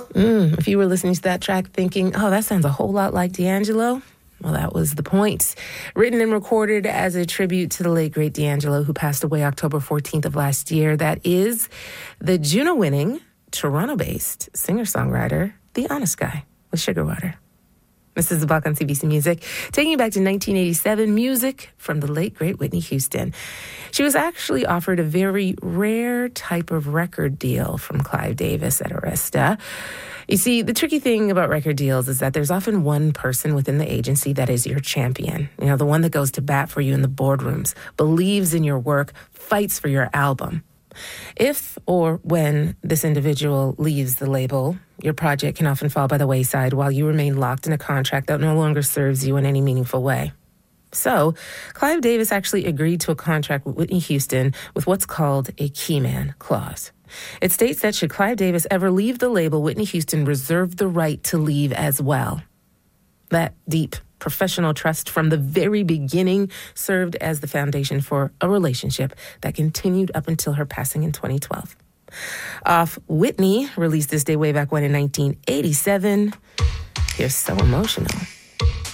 If you were listening to that track thinking, oh, that sounds a whole lot like D'Angelo, well, that was the point. Written and recorded as a tribute to the late, great D'Angelo, who passed away October 14th of last year. That is the Juno-winning, Toronto-based singer-songwriter, The Honest Guy, with Sugar Water. This is The Buck on CBC Music, taking you back to 1987, music from the late, great Whitney Houston. She was actually offered a very rare type of record deal from Clive Davis at Arista. You see, the tricky thing about record deals is that there's often one person within the agency that is your champion. You know, the one that goes to bat for you in the boardrooms, believes in your work, fights for your album. If or when this individual leaves the label, your project can often fall by the wayside while you remain locked in a contract that no longer serves you in any meaningful way. So, Clive Davis actually agreed to a contract with Whitney Houston with what's called a keyman clause. It states that should Clive Davis ever leave the label, Whitney Houston reserved the right to leave as well. That deep professional trust from the very beginning served as the foundation for a relationship that continued up until her passing in 2012. Off Whitney, released this day way back when in 1987. Here's So Emotional.